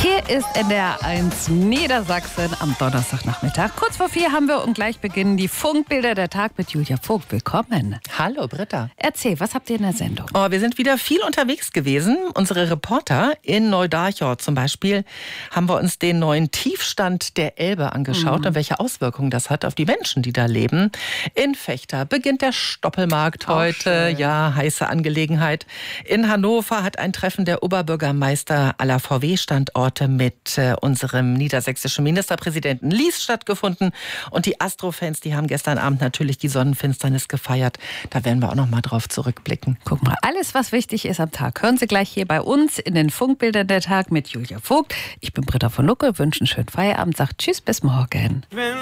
Hier ist NDR 1 Niedersachsen am Donnerstagnachmittag. Kurz vor 4 haben wir und gleich beginnen die Funkbilder der Tag mit Julia Vogt. Willkommen. Hallo Britta. Erzähl, was habt ihr in der Sendung? Wir sind wieder viel unterwegs gewesen. Unsere Reporter in Neudarchort zum Beispiel haben wir uns den neuen Tiefstand der Elbe angeschaut und welche Auswirkungen das hat auf die Menschen, die da leben. In Vechta beginnt der Stoppelmarkt heute. Ja, heiße Angelegenheit. In Hannover hat ein Treffen der Oberbürgermeister aller VW-Standorte mit unserem niedersächsischen Ministerpräsidenten Lies stattgefunden. Und die Astro-Fans, die haben gestern Abend natürlich die Sonnenfinsternis gefeiert. Da werden wir auch noch mal drauf zurückblicken. Guck mal, alles, was wichtig ist am Tag, hören Sie gleich hier bei uns in den Funkbildern der Tag mit Julia Vogt. Ich bin Britta von Lucke, wünsche einen schönen Feierabend, sagt Tschüss, bis morgen.